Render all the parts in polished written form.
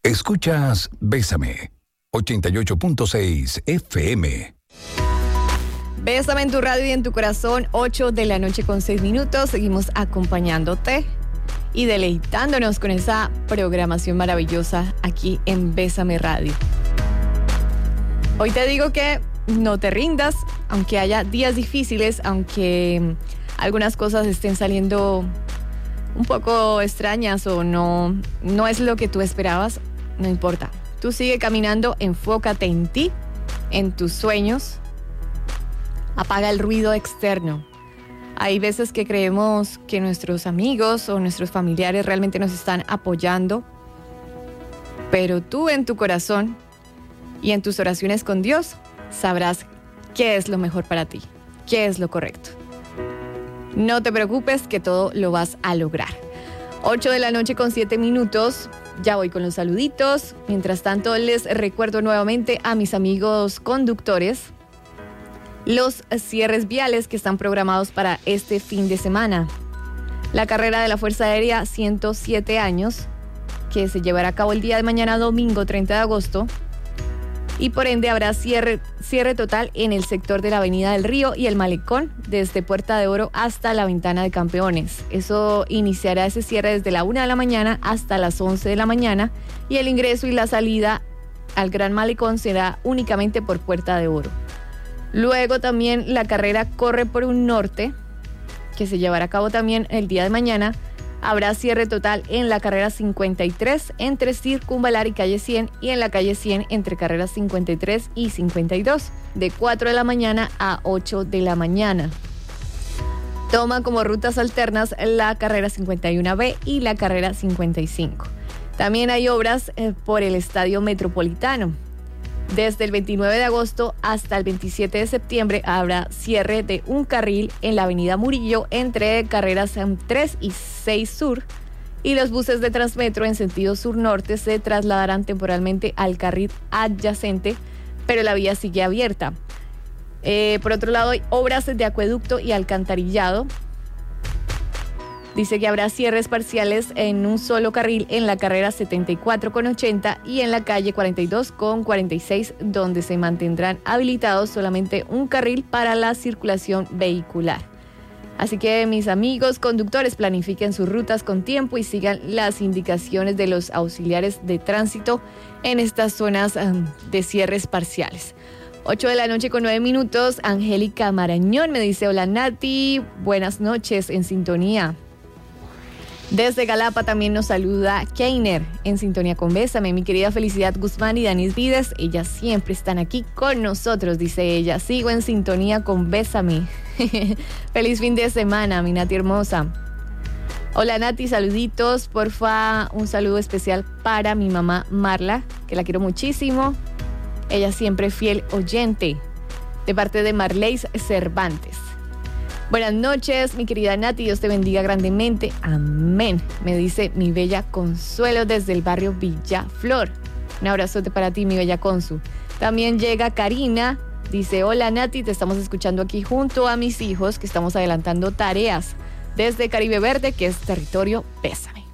Escuchas Bésame, 88.6 FM. Bésame en tu radio y en tu corazón, 8:06 p.m. Seguimos acompañándote y deleitándonos con esa programación maravillosa aquí en Bésame Radio. Hoy te digo que no te rindas, aunque haya días difíciles, aunque algunas cosas estén saliendo un poco extrañas o no es lo que tú esperabas, no importa. Tú sigue caminando, enfócate en ti, en tus sueños. Apaga el ruido externo. Hay veces que creemos que nuestros amigos o nuestros familiares realmente nos están apoyando, pero tú en tu corazón y en tus oraciones con Dios sabrás qué es lo mejor para ti, qué es lo correcto. No te preocupes que todo lo vas a lograr. 8:07 p.m. Ya voy con los saluditos. Mientras tanto, les recuerdo nuevamente a mis amigos conductores los cierres viales que están programados para este fin de semana. La carrera de la Fuerza Aérea 107 años, que se llevará a cabo el día de mañana, domingo 30 de agosto. Y por ende habrá cierre total en el sector de la Avenida del Río y el Malecón, desde Puerta de Oro hasta la Ventana de Campeones. Eso iniciará ese cierre desde la 1 de la mañana hasta las 11 de la mañana y el ingreso y la salida al Gran Malecón será únicamente por Puerta de Oro. Luego también la carrera corre por un norte, que se llevará a cabo también el día de mañana. Habrá cierre total en la carrera 53 entre Circunvalar y calle 100 y en la calle 100 entre carreras 53 y 52 de 4 de la mañana a 8 de la mañana. Toma como rutas alternas la carrera 51B y la carrera 55. También hay obras por el Estadio Metropolitano. Desde el 29 de agosto hasta el 27 de septiembre habrá cierre de un carril en la avenida Murillo entre carreras 3 y 6 Sur y los buses de Transmetro en sentido sur-norte se trasladarán temporalmente al carril adyacente, pero la vía sigue abierta. Por otro lado, hay obras de acueducto y alcantarillado. Dice que habrá cierres parciales en un solo carril en la carrera 74 con 80 y en la calle 42 con 46, donde se mantendrán habilitados solamente un carril para la circulación vehicular. Así que mis amigos conductores, planifiquen sus rutas con tiempo y sigan las indicaciones de los auxiliares de tránsito en estas zonas de cierres parciales. 8:09 p.m. Angélica Marañón me dice: hola Nati, buenas noches, en sintonía. Desde Galapa también nos saluda Keiner, en sintonía con Bésame. Mi querida Felicidad Guzmán y Danis Vides, ellas siempre están aquí con nosotros, dice ella. Sigo en sintonía con Bésame. Feliz fin de semana, mi Nati hermosa. Hola Nati, saluditos, porfa, un saludo especial para mi mamá Marla, que la quiero muchísimo. Ella siempre fiel oyente, de parte de Marleis Cervantes. Buenas noches, mi querida Nati, Dios te bendiga grandemente. Amén, me dice mi bella Consuelo desde el barrio Villaflor. Un abrazote para ti, mi bella Consu. También llega Karina, dice: hola Nati, te estamos escuchando aquí junto a mis hijos que estamos adelantando tareas desde Caribe Verde, que es territorio Bésame.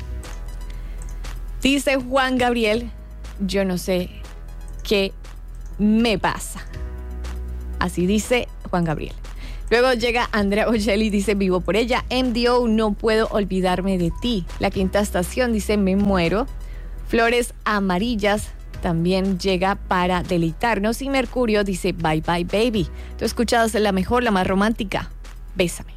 Dice Juan Gabriel: yo no sé qué me pasa. Así dice Juan Gabriel. Luego llega Andrea Bocelli, dice: vivo por ella. MDO, no puedo olvidarme de ti. La Quinta Estación dice: me muero. Flores Amarillas también llega para deleitarnos. Y Mercurio dice: bye bye baby. Tú escuchas la mejor, la más romántica. Bésame.